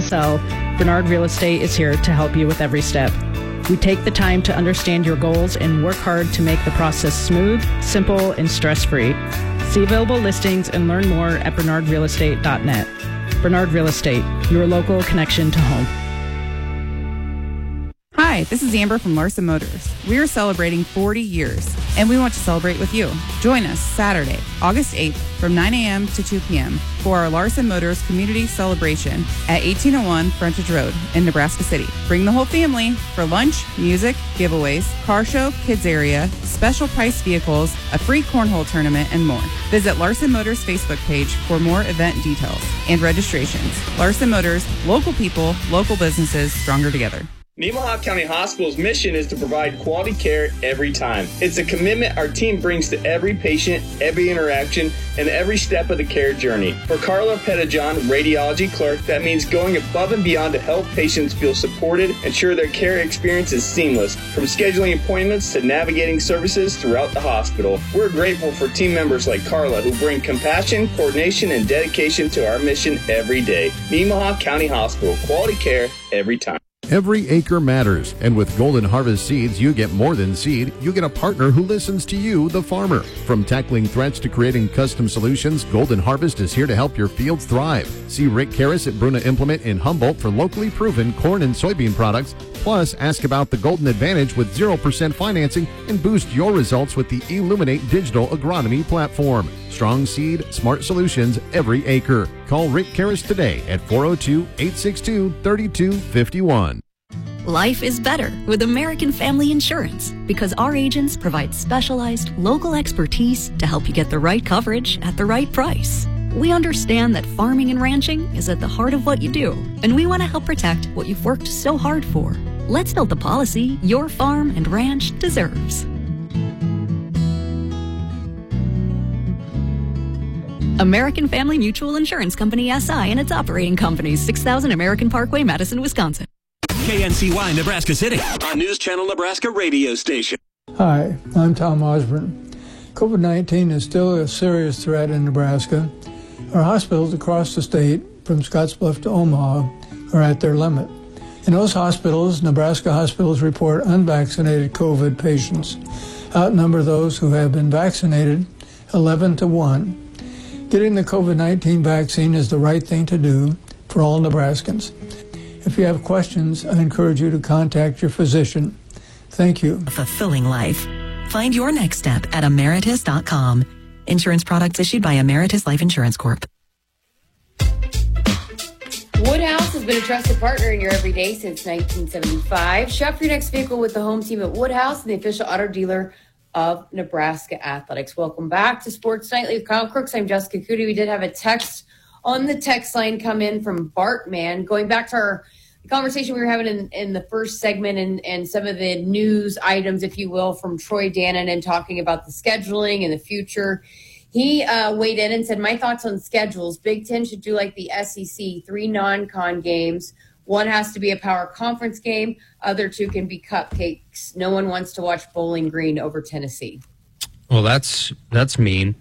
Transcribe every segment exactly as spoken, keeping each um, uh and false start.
to sell, Bernard Real Estate is here to help you with every step. We take the time to understand your goals and work hard to make the process smooth, simple, and stress-free. See available listings and learn more at bernard real estate dot net. Bernard Real Estate, your local connection to home. Hi, this is Amber from Larson Motors. We are celebrating forty years, and we want to celebrate with you. Join us Saturday, August eighth from nine a.m. to two p.m. for our Larson Motors Community Celebration at eighteen oh one Frontage Road in Nebraska City. Bring the whole family for lunch, music, giveaways, car show, kids area, special price vehicles, a free cornhole tournament, and more. Visit Larson Motors Facebook page for more event details and registrations. Larson Motors, local people, local businesses, stronger together. Nemaha County Hospital's mission is to provide quality care every time. It's a commitment our team brings to every patient, every interaction, and every step of the care journey. For Carla Pettijohn, radiology clerk, that means going above and beyond to help patients feel supported, ensure their care experience is seamless, from scheduling appointments to navigating services throughout the hospital. We're grateful for team members like Carla who bring compassion, coordination, and dedication to our mission every day. Nemaha County Hospital, quality care every time. Every acre matters, and with Golden Harvest Seeds, you get more than seed. You get a partner who listens to you, the farmer. From tackling threats to creating custom solutions, Golden Harvest is here to help your fields thrive. See Rick Karras at Bruna Implement in Humboldt for locally proven corn and soybean products. Plus, ask about the Golden Advantage with zero percent financing and boost your results with the Illuminate digital agronomy platform. Strong seed, smart solutions every acre. Call Rick Karras today at four oh two, eight six two, three two five one. Life is better with American Family Insurance because our agents provide specialized local expertise to help you get the right coverage at the right price. We understand that farming and ranching is at the heart of what you do, and we want to help protect what you've worked so hard for. Let's build the policy your farm and ranch deserves. American Family Mutual Insurance Company, S I, and its operating companies, six thousand American Parkway, Madison, Wisconsin. K N C Y, Nebraska City, on News Channel Nebraska radio station. Hi, I'm Tom Osborne. COVID nineteen is still a serious threat in Nebraska. Our hospitals across the state, from Scottsbluff to Omaha, are at their limit. In those hospitals, Nebraska hospitals report unvaccinated COVID patients outnumber those who have been vaccinated eleven to one. Getting the COVID nineteen vaccine is the right thing to do for all Nebraskans. If you have questions, I encourage you to contact your physician. Thank you. A fulfilling life. Find your next step at Emeritus dot com. Insurance products issued by Emeritus Life Insurance Corp. Woodhouse has been a trusted partner in your everyday since nineteen seventy-five. Shop your next vehicle with the home team at Woodhouse, the official auto dealer of Nebraska Athletics. Welcome back to Sports Nightly with Kyle Crooks. I'm Jessica Cootie. We did have a text on the text line come in from Bartman. Going back to our conversation we were having in, in the first segment and, and some of the news items, if you will, from Troy Dannon and talking about the scheduling and the future. He uh, weighed in and said, my thoughts on schedules. Big Ten should do like the S E C, three non-con games. One has to be a power conference game. Other two can be cupcakes. No one wants to watch Bowling Green over Tennessee. Well, that's that's mean.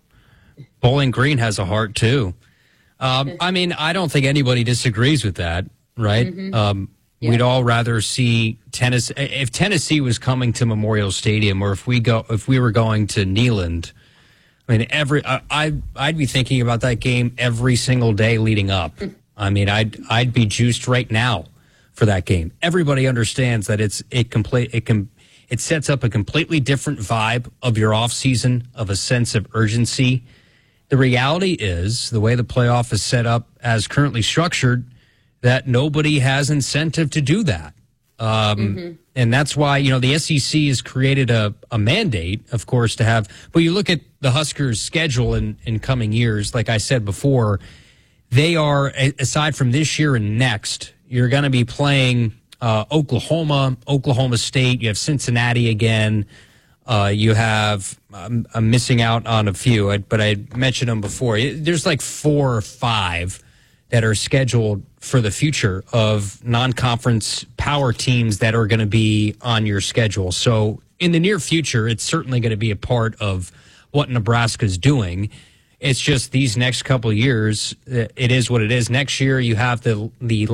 Bowling Green has a heart, too. Um, I mean, I don't think anybody disagrees with that, right? Mm-hmm. Um, yeah. We'd all rather see Tennessee. If Tennessee was coming to Memorial Stadium, or if we go, if we were going to Neyland, I mean, every I, I'd, I'd be thinking about that game every single day leading up. I mean, I'd I'd be juiced right now for that game. Everybody understands that it's it complete it can it sets up a completely different vibe of your off season, of a sense of urgency. The reality is, the way the playoff is set up as currently structured, that nobody has incentive to do that. Um, mm-hmm. And that's why, you know, the S E C has created a, a mandate, of course, to have. But you look at the Huskers' schedule in, in coming years, like I said before, they are, aside from this year and next, you're going to be playing uh, Oklahoma, Oklahoma State. You have Cincinnati again. Uh, you have, I'm, I'm missing out on a few, but I mentioned them before. There's like four or five that are scheduled for the future of non-conference power teams that are going to be on your schedule. So in the near future, it's certainly going to be a part of what Nebraska's doing. It's just these next couple of years, it is what it is. Next year, you have the the